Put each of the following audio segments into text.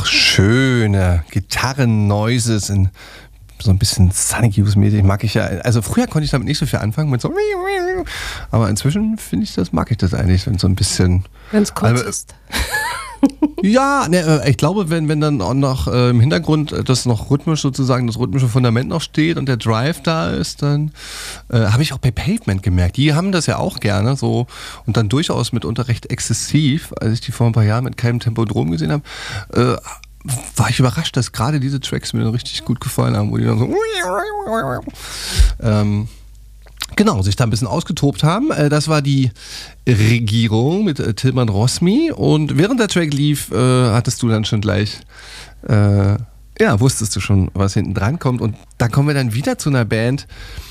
schöne Gitarren-Noises in so ein bisschen Sonic Youth-mäßig mag ich ja. Also früher konnte ich damit nicht so viel anfangen mit so, aber inzwischen mag ich das eigentlich, wenn so ein bisschen. Wenn es kurz ist. Ja, ich glaube, wenn dann auch noch im Hintergrund das noch rhythmisch sozusagen, das rhythmische Fundament noch steht und der Drive da ist, dann habe ich auch bei Pavement gemerkt. Die haben das ja auch gerne so und dann durchaus mitunter recht exzessiv, als ich die vor ein paar Jahren mit keinem Tempodrom gesehen habe, war ich überrascht, dass gerade diese Tracks mir dann richtig gut gefallen haben, wo die dann so genau, sich da ein bisschen ausgetobt haben. Das war die Regierung mit Tilman Rosmi und während der Track lief, hattest du dann schon gleich, wusstest du schon, was hinten dran kommt und da kommen wir dann wieder zu einer Band,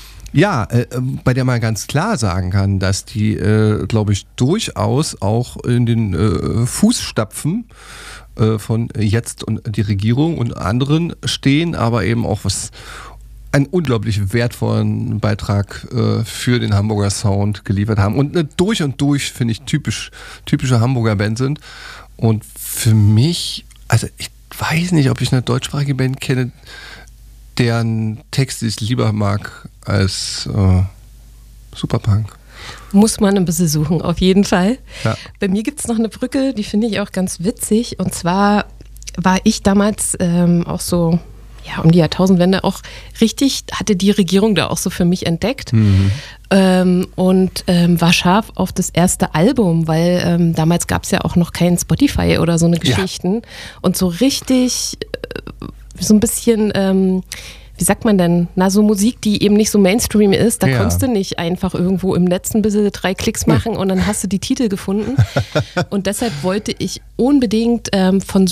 bei der man ganz klar sagen kann, dass die, glaube ich, durchaus auch in den Fußstapfen von Jetzt und die Regierung und anderen stehen, aber eben auch einen unglaublich wertvollen Beitrag für den Hamburger Sound geliefert haben und durch und durch, finde ich, typische Hamburger Band sind. Und für mich, also ich weiß nicht, ob ich eine deutschsprachige Band kenne, deren Texte ich lieber mag als Superpunk. Muss man ein bisschen suchen, auf jeden Fall. Ja. Bei mir gibt es noch eine Brücke, die finde ich auch ganz witzig. Und zwar war ich damals auch so, um die Jahrtausendwende auch hatte die Regierung da auch so für mich entdeckt. Mhm. Und war scharf auf das erste Album, weil damals gab es ja auch noch kein Spotify oder so eine Geschichten. Ja. Und so richtig so ein bisschen wie sagt man denn, so Musik, die eben nicht so Mainstream ist, da konntest du nicht einfach irgendwo im Netz ein bisschen 3 Klicks machen und dann hast du die Titel gefunden. Und deshalb wollte ich unbedingt von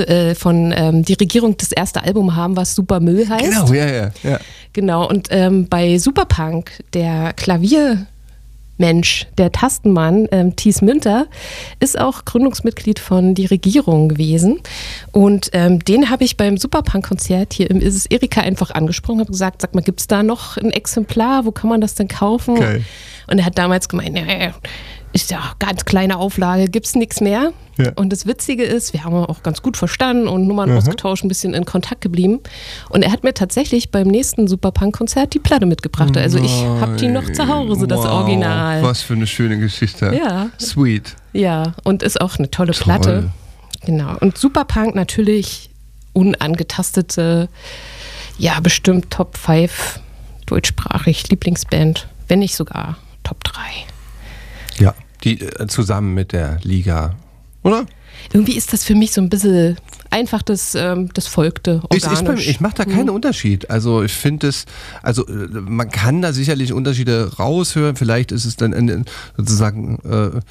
die Regierung das erste Album haben, was Supermüll heißt. Genau, ja. Genau, und bei Superpunk, der Klaviermensch, der Tastenmann, Thies Münter, ist auch Gründungsmitglied von Die Regierung gewesen. Und den habe ich beim Superpunk-Konzert hier im Isis Erika einfach angesprochen, habe gesagt, sag mal, gibt es da noch ein Exemplar? Wo kann man das denn kaufen? Okay. Und er hat damals gemeint, ist ja ganz kleine Auflage, gibt's nichts mehr. Ja. Und das Witzige ist, wir haben auch ganz gut verstanden und Nummern ausgetauscht, ein bisschen in Kontakt geblieben. Und er hat mir tatsächlich beim nächsten Superpunk-Konzert die Platte mitgebracht. Also ich habe die noch zu Hause, das Original. Was für eine schöne Geschichte. Ja. Sweet. Ja, und ist auch eine tolle Platte. Genau. Und Superpunk natürlich unangetastete, bestimmt Top 5 deutschsprachig Lieblingsband, wenn nicht sogar Top 3. Ja, die zusammen mit der Liga, oder? Irgendwie ist das für mich so ein bisschen einfach das folgte organisch. Ich mache da keinen Unterschied. Also ich finde man kann da sicherlich Unterschiede raushören. Vielleicht ist es dann sozusagen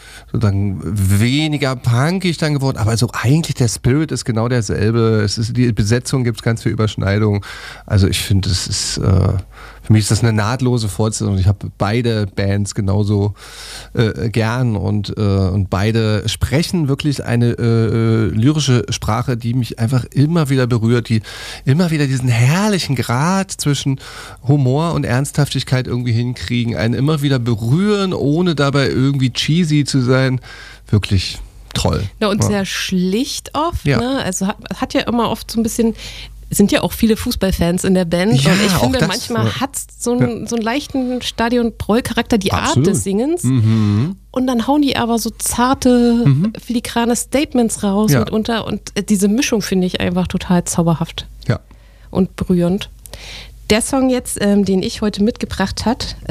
weniger punkig dann geworden. Aber so eigentlich der Spirit ist genau derselbe. Die Besetzung gibt es ganz viel Überschneidung. Also ich finde, für mich ist das eine nahtlose Fortsetzung. Ich habe beide Bands genauso gern und beide sprechen wirklich eine lyrische Sprache, die mich einfach immer wieder berührt, die immer wieder diesen herrlichen Grad zwischen Humor und Ernsthaftigkeit irgendwie hinkriegen, einen immer wieder berühren, ohne dabei irgendwie cheesy zu sein. Wirklich toll. Ja, und sehr schlicht oft. Ja. Ne? Also hat ja immer oft so ein bisschen, sind ja auch viele Fußballfans in der Band ja, und ich finde, das, manchmal hat es so einen leichten Stadion-Proll-Charakter, die Absolut. Art des Singens. Mhm. Und dann hauen die aber so zarte, filigrane Statements raus mitunter und diese Mischung finde ich einfach total zauberhaft und berührend. Der Song jetzt, den ich heute mitgebracht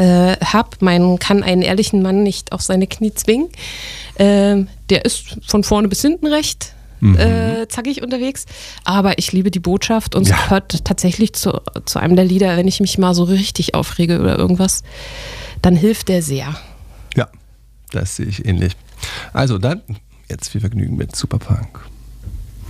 man kann einen ehrlichen Mann nicht auf seine Knie zwingen. Der ist von vorne bis hinten recht zackig unterwegs, aber ich liebe die Botschaft und es gehört tatsächlich zu einem der Lieder, wenn ich mich mal so richtig aufrege oder irgendwas, dann hilft der sehr. Ja, das sehe ich ähnlich. Also dann, jetzt viel Vergnügen mit Superpunk.